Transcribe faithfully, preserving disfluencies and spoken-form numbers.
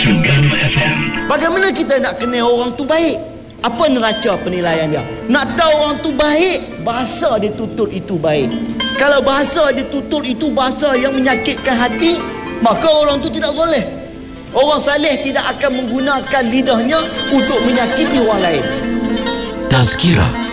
Terengganu F M. Bagaimana kita nak kenal orang tu baik? Apa neraca penilaian dia? Nak tahu orang tu baik, bahasa dia tutur itu baik. Kalau bahasa dia tutur itu bahasa yang menyakitkan hati, maka orang tu tidak soleh. Orang saleh tidak akan menggunakan lidahnya untuk menyakiti orang lain. Tazkirah